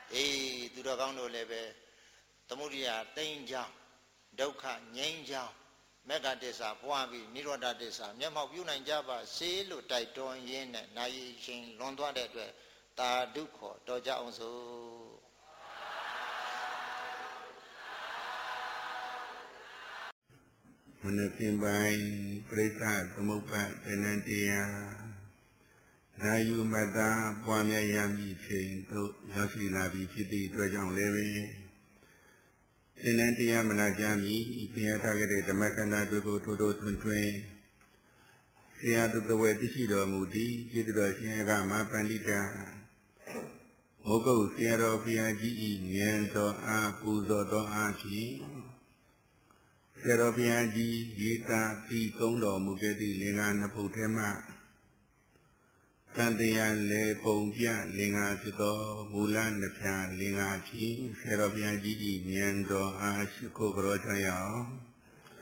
သူတော်ကောင်းတို့လည်းပဲသမုဒိယတိမ်ချောင်းဒုက္ခငြိမ်းချောင်းမေဃတစ္ဆာပွားပြီးနိရောဓတစ္ဆာမျက်မှောက်ပြုနိုင်ကြပါစေလို့တိုက်တွန်းရင်းနဲ့နာယီရှင်လွန်သွားတဲ့အတွက်တာဓုခေါ်တော်ကြအောင်စို့မနက်ခင်းပိုင်းပြိဿသမုပ္ပါဒဏ္ဍတရားနာယူမတ္တပွားများရမည်ချိန်သို့ရောက်ရှိလာပြီဖြစ်သည့်အတွက်ကြောင့်လည်းပဲသင်္นတရားမနာကြမီဘုရားထားခဲ့တဲ့ဓမ္မကန္တာတို့ကိုထိုးထွန်းထွင်းဆရာသူတဝဲသိရှိတော်မူသည်ကျေးဇူးတော်ရှင်ကမပန္တိတာမောကုတ်ဆရာတော်ဘုရားကြီး၏ဉာဏ်တော်အားပူဇော်တော်အားဖြင့်ဆရာတော်ဘုရားကြီးရေးသားပြီးသုံးတော်မူခဲ့သည့်လင်္ကာနှစ်ပုဒ်ထဲမှတန်တရားလေပုံပြလင်္ကာဖြစ်သောမူလနှစ်ဖြာလင်္ကာဖြင့်ဆရာတော်ဘုရားကြီး၏ဉာဏ်တော်အားရှိခိုးကြောင်း